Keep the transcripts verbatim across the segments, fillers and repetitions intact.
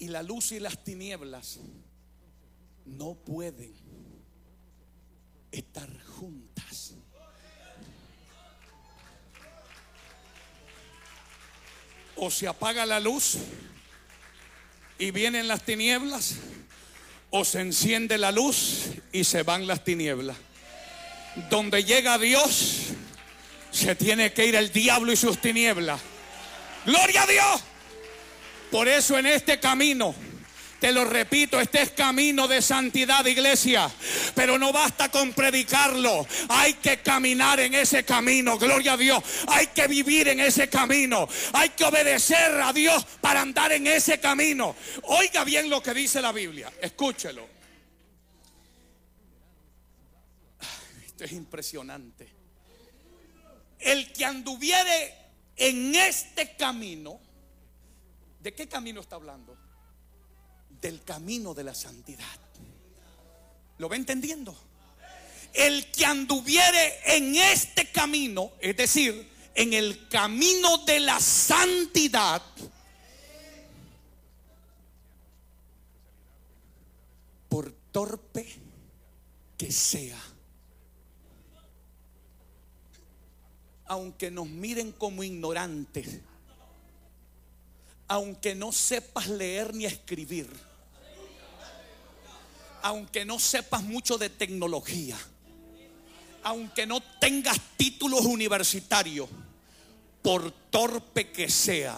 Y la luz y las tinieblas no pueden estar juntas. O se apaga la luz y vienen las tinieblas, o se enciende la luz y se van las tinieblas. Donde llega Dios, se tiene que ir el diablo y sus tinieblas. ¡Gloria a Dios! Por eso en este camino, te lo repito, este es camino de santidad, iglesia. Pero no basta con predicarlo, hay que caminar en ese camino. Gloria a Dios. Hay que vivir en ese camino. Hay que obedecer a Dios para andar en ese camino. Oiga bien lo que dice la Biblia. Escúchelo. Esto es impresionante. El que anduviere en este camino. ¿De qué camino está hablando? Del camino de la santidad. ¿Lo va entendiendo? El que anduviere en este camino, es decir, en el camino de la santidad, por torpe que sea, aunque nos miren como ignorantes, aunque no sepas leer ni escribir, aunque no sepas mucho de tecnología, aunque no tengas títulos universitarios, por torpe que sea,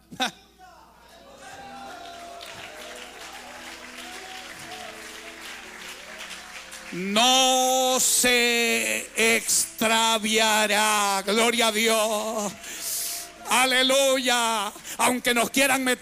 no se extraviará. Gloria a Dios. Aleluya. Aunque nos quieran meter